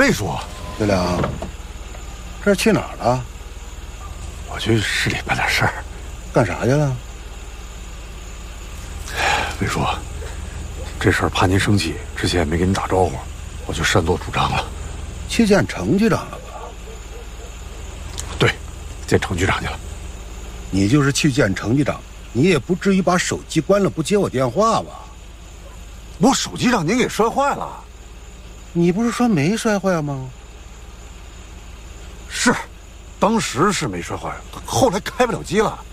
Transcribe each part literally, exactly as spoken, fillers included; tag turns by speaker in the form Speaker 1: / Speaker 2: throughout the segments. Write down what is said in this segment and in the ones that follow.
Speaker 1: 魏叔，
Speaker 2: 月亮，这是去哪儿了？
Speaker 1: 我去市里办点事儿。
Speaker 2: 干啥去了？
Speaker 1: 魏叔，这事儿怕您生气，之前没跟您打招呼，我就擅作主张了。
Speaker 2: 去见程局长了吧？
Speaker 1: 对，见程局长去了。
Speaker 2: 你就是去见程局长，你也不至于把手机关了不接我电话吧？
Speaker 1: 我手机让您给摔坏了。
Speaker 2: 你不是说没摔坏吗？
Speaker 1: 是，当时是没摔坏，后来开不了机了。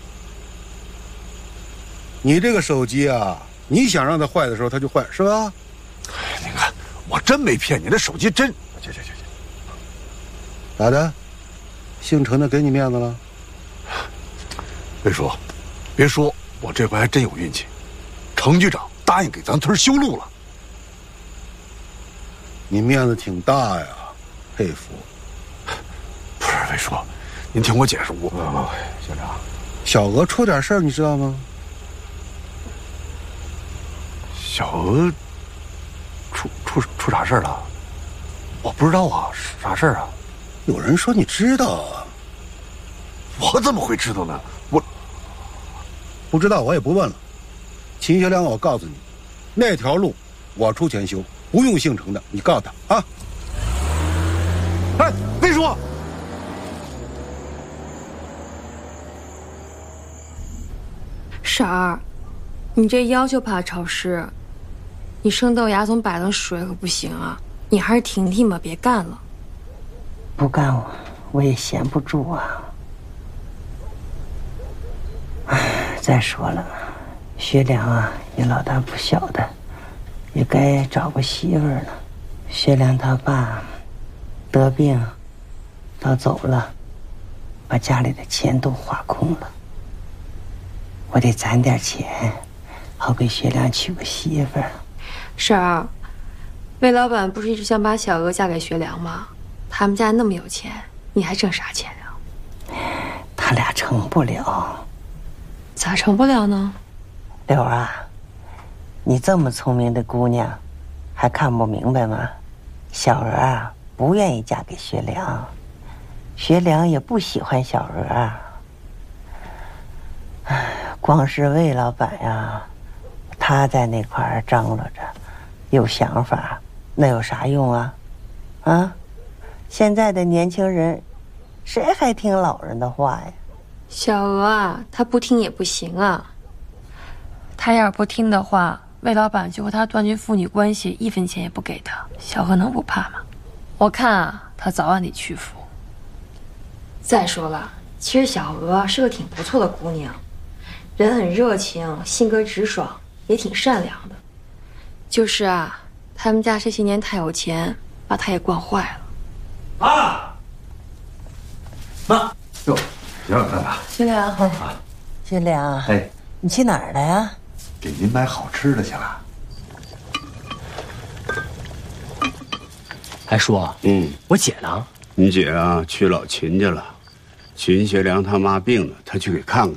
Speaker 2: 你这个手机啊，你想让它坏的时候它就坏，是吧？
Speaker 1: 您看，我真没骗你，这手机真……去去去去，
Speaker 2: 咋的？姓程的给你面子了？
Speaker 1: 魏叔，别说，我这回还真有运气，程局长答应给咱村修路了。
Speaker 2: 你面子挺大呀，佩服。
Speaker 1: 不是魏叔，您听我解释，我……
Speaker 2: 校长，小娥出点事儿，你知道吗？
Speaker 1: 小娥出出出啥事儿了？我不知道啊，啥事儿啊？
Speaker 2: 有人说你知道啊。
Speaker 1: 我怎么会知道呢？我
Speaker 2: 不知道，我也不问了。秦学良，我告诉你，那条路我出钱修，不用姓程的，你告诉他啊。
Speaker 1: 哎，魏叔，
Speaker 3: 婶儿，你这腰就怕潮湿，你生豆芽总摆冷水可不行啊！你还是停停吧，别干了。
Speaker 4: 不干我，我也闲不住啊。哎，再说了，学良啊也老大不小的，也该找个媳妇儿了。学良他爸得病，到走了，把家里的钱都花空了。我得攒点钱，好给学良娶个媳妇儿。
Speaker 3: 婶儿，魏老板不是一直想把小娥嫁给学良吗？他们家那么有钱，你还挣啥钱啊？
Speaker 4: 他俩成不了。
Speaker 3: 咋成不了呢？
Speaker 4: 柳儿啊，你这么聪明的姑娘，还看不明白吗？小娥啊，不愿意嫁给学良，学良也不喜欢小娥。哎，光是魏老板呀，他在那块儿张罗着，有想法，那有啥用啊？啊，现在的年轻人，谁还听老人的话呀？
Speaker 3: 小娥啊，她不听也不行啊。她要是不听的话，魏老板就和她断绝父女关系，一分钱也不给她。小娥能不怕吗？我看啊，她早晚得屈服。再说了，其实小娥是个挺不错的姑娘，人很热情，性格直爽，也挺善良的。就是啊，他们家这些年太有钱，把她也惯坏了。
Speaker 5: 妈，妈，哟，学良干啥？
Speaker 4: 学良，啊，学良，
Speaker 5: 哎，
Speaker 4: 你去哪儿了呀？
Speaker 5: 给您买好吃的去了。
Speaker 6: 哎，叔，
Speaker 7: 嗯，
Speaker 6: 我姐呢？
Speaker 7: 你姐啊，去老秦家了。秦学良他妈病了，他去给看看。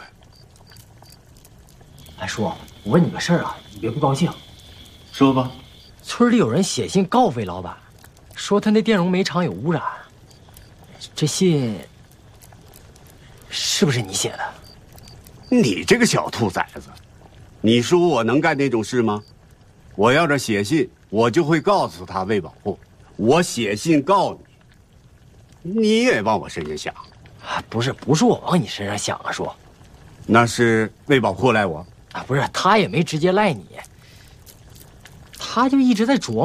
Speaker 6: 哎，叔，我问你个事儿啊，你别不高兴。
Speaker 5: 说吧。
Speaker 6: 村里有人写信告魏老板，说他那电容煤厂有污染。这信是不是你写的？
Speaker 7: 你这个小兔崽子，你说我能干那种事吗？我要是写信，我就会告诉他魏保护。我写信告你，你也往我身上想。
Speaker 6: 啊，不是，不是我往你身上想啊，叔。
Speaker 7: 那是魏保护赖我。
Speaker 6: 啊，不是，他也没直接赖你，他就一直在琢磨。